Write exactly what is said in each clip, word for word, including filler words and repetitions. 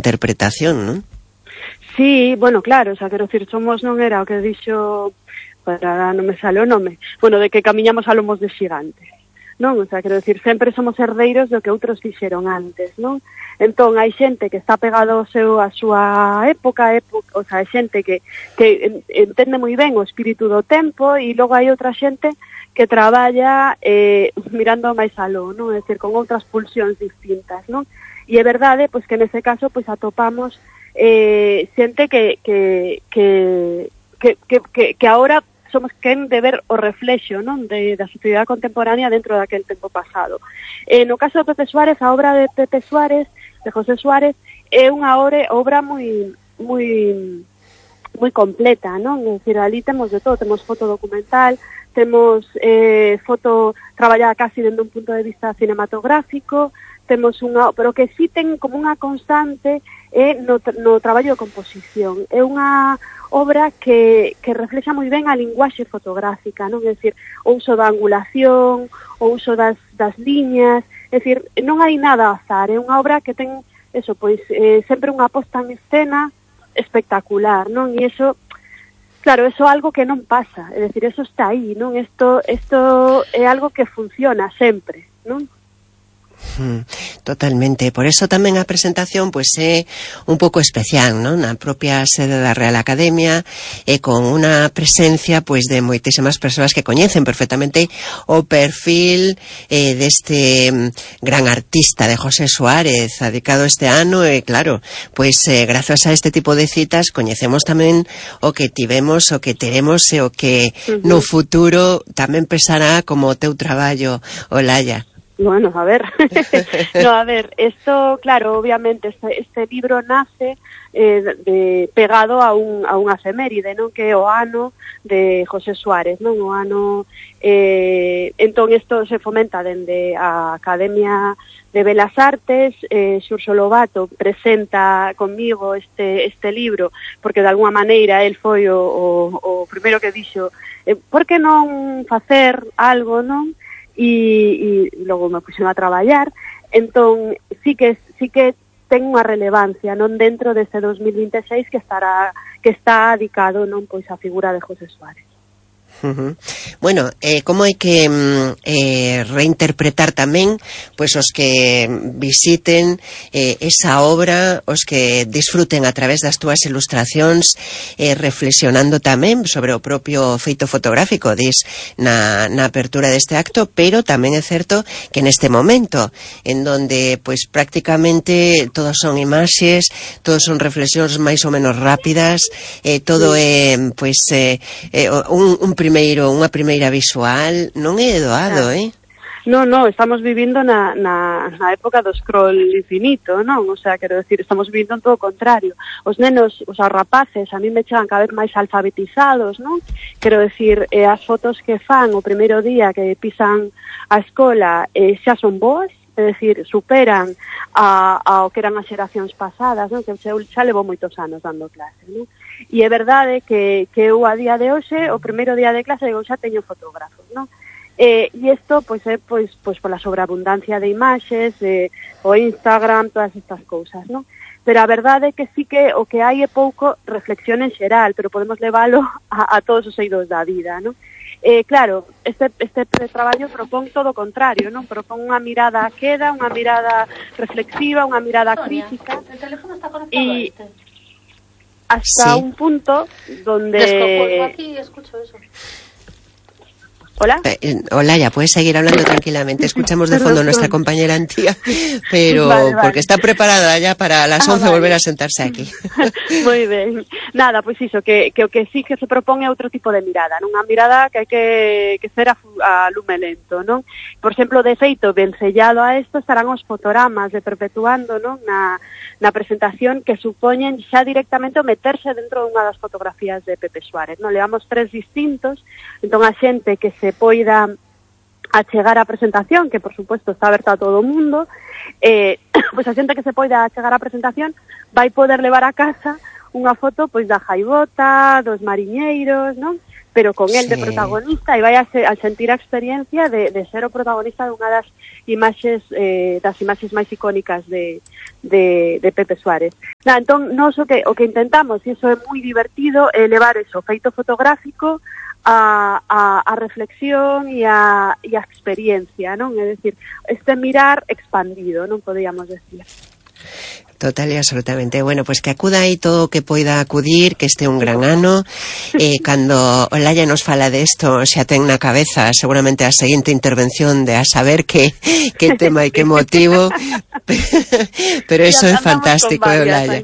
reinterpretación, non? Sí, bueno, claro, o sea, quero dicir, somos non era o que dixo, para non me sale o nome, bueno, de que camiñamos a lomos de xigantes, non? O sea, quero dicir, sempre somos herdeiros do que outros fixeron antes, non? Entón, hai xente que está pegado ao seu, a súa época, época, o sea, hai xente que, que entende moi ben o espírito do tempo, e logo hai outra xente que traballa eh, mirando máis aló, non? É dicir, con outras pulsións distintas, non? E é verdade, pois, que nese caso, pois, atopamos eh, xente que, que, que, que, que, que, que ahora somos quen de ver o reflexo, non, de, da sociedade contemporánea dentro daquel tempo pasado. Eh, no caso de Pepe Suárez, a obra de Pepe Suárez, de José Suárez, é unha obra, obra moi moi moi completa, non? É dicir, ali temos de todo, temos foto documental, temos eh, foto traballada casi dende un punto de vista cinematográfico, temos unha, pero que sí ten como unha constante é no, no traballo de composición. É unha obra que, que reflexa moi ben a linguaxe fotográfica, non? É dicir, o uso da angulación, o uso das, das liñas, é dicir, non hai nada a azar, é unha obra que ten, eso, pois, eh, sempre unha posta en escena espectacular, non? E iso, claro, eso é algo que non pasa, é dicir, eso está aí, non? Isto, isto é algo que funciona sempre, non? Totalmente, por eso tamén a presentación pois é un pouco especial, non? Na propia sede da Real Academia e con unha presencia pois de moitísimas persoas que coñecen perfectamente o perfil eh, deste gran artista de José Suárez, dedicado este ano, e claro, pois eh, grazas a este tipo de citas coñecemos tamén o que tivemos, o que teremos e o que uh-huh. no futuro tamén pesará como o teu traballo, Olalla. Bueno, a ver, no, a ver, esto, claro, obviamente, este, este libro nace eh, de, pegado a un a unha efeméride, non? Que é o ano de José Suárez, non? O ano, eh, entón isto se fomenta dende a Academia de Belas Artes, eh, Xurxo Lobato presenta conmigo este este libro, porque de alguma maneira el foi o, o, o primeiro que dixo, eh, por que non facer algo, non? E, e logo me puxen a traballar, entón sí que sí que ten unha relevancia, non, dentro deste dos mil vinte e seis que estará que está dedicado, non, pois a figura de José Suárez. Uh-huh. Bueno, eh, como hai que eh, reinterpretar tamén pois os que visiten eh, esa obra, os que disfruten a través das túas ilustracións, eh, reflexionando tamén sobre o propio feito fotográfico, dis na, na apertura deste acto, pero tamén é certo que neste momento en donde pois prácticamente todos son imaxes, todos son reflexións máis ou menos rápidas, eh, todo é pois eh, eh, un, un primeiro, unha primeira visual, non é doado, eh? Non, non, estamos vivindo na, na, na época do scroll infinito, non? O sea, quero decir, estamos vivindo en todo o contrario. Os nenos, os rapaces, a mí me chegan cada vez máis alfabetizados, non? Quero decir, eh, as fotos que fan o primeiro día que pisan a escola eh, xa son boas, é dicir, superan a, a o que eran as xeracións pasadas, non? Que eu xa levo moitos anos dando clase, non? E é verdade que, que eu a día de hoxe, o primeiro día de clase, eu xa teño fotógrafos, non? Eh, e isto, pois, é pois, pois pola sobreabundancia de imaxes, eh, o Instagram, todas estas cousas, non? Pero a verdade é que sí que o que hai é pouco reflexión en xeral, pero podemos leválo a, a todos os eidos da vida, non? Eh, claro, este, este traballo propón todo o contrario, non? Propón unha mirada a queda, unha mirada reflexiva, unha mirada crítica. El teléfono está conectado a este. Hasta sí. Un punto donde... Descojo aquí y escucho eso. Hola. Eh, hola, ya puedes seguir hablando tranquilamente. Escuchamos de fondo a nuestra compañera Antía, pero vale, vale. Porque está preparada ya para las once ah, vale. volver a sentarse aquí. Moi ben. Nada, pois iso, que, que o que sí que se propón é outro tipo de mirada, non? Unha mirada que hai que, que ser a, a lume lento, non? Por exemplo, de feito, ben sellado a isto estarán os fotogramas de Perpetuando, non? Na, na presentación que supoñen xa directamente o meterse dentro dunha das fotografías de Pepe Suárez, non? Leamos tres distintos, entón a xente que se se poida achegar a presentación, que por supuesto está aberta a todo o mundo, eh, pois a xente que se poida achegar a presentación vai poder levar a casa unha foto pois da jaibota, dos mariñeiros, non? pero con el sí. de protagonista, e vai a, se, a sentir a experiencia de, de ser o protagonista dunha das imaxes, eh, das imaxes máis icónicas de, de, de Pepe Suárez. Na, entón, nos o que, o que intentamos, e iso é moi divertido, é levar eso, feito fotográfico, a, a, a reflexión e a, e a experiencia, non? É dicir, este mirar expandido, non podíamos decir. Total e absolutamente. Bueno, pues que acuda aí todo o que poida acudir, que este un gran ano. Eh, cando Olalla nos fala de esto, xa ten na cabeza seguramente a seguinte intervención de a saber que, que tema e que motivo. Pero eso é fantástico, Olalla.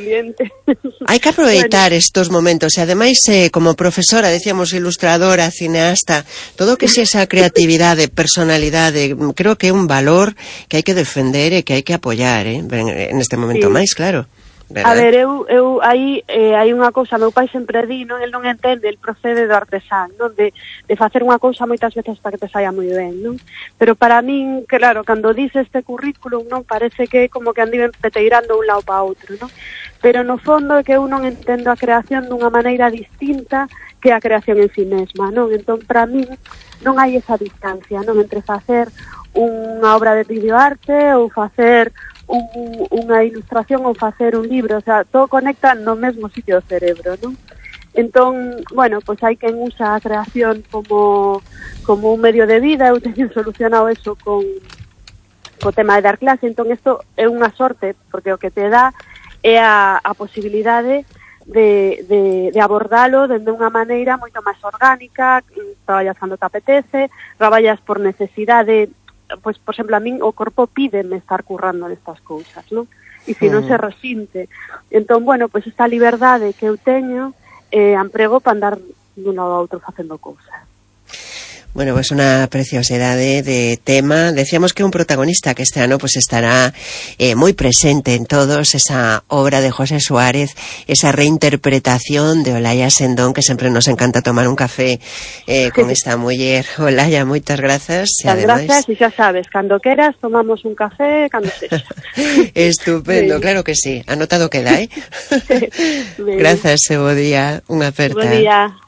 Hai que aproveitar bueno. estos momentos. E ademais, eh, como profesora, decíamos ilustradora, cineasta, todo o que xe esa creatividade, personalidade, creo que é un valor que hai que defender e que hai que apoiar, eh, en este momento sí. máis, claro. ¿Verdad? A ver, eu, eu aí eh, hai unha cousa, meu pai sempre di, non, el non entende, el procede do artesán, non, de, de facer unha cousa moitas veces para que te saia moi ben, non? Pero para min, claro, cando dice este currículum, non, parece que como que andiven peteirando un lado para outro, non? Pero no fondo é que eu non entendo a creación dunha maneira distinta que a creación en si mesma, non? Entón, para min, non hai esa distancia, non, entre facer unha obra de videoarte ou facer un, unha ilustración ou facer un libro, o sea, todo conecta no mesmo sitio do cerebro, non? Entón, bueno, pois hai quen usa a creación como, como un medio de vida, eu teño solucionado eso con o tema de dar clase, entón isto é unha sorte, porque o que te dá é a, a posibilidade de, de, de abordalo dende unha maneira moito máis orgánica, traballas cando te apetece, traballas por necesidade. Pois, por exemplo, a min o corpo pídeme estar currando nestas cousas, non? E se non se resinte. Entón, bueno, pois esta liberdade que eu teño eh, emprego para andar dun lado a outro facendo cousas. Bueno, pues una preciosidade de tema. Decíamos que un protagonista que este ano pues estará eh, moi presente en todos, esa obra de José Suárez, esa reinterpretación de Olalla Sendón, que sempre nos encanta tomar un café eh, con esta muller. Olalla, moitas grazas. Muchas ademais... gracias, e xa sabes, cando queras tomamos un café, cando sexa. Estupendo, sí. Claro que sí. Anotado queda, eh? Grazas, e bo día. Unha aperta. Bo día.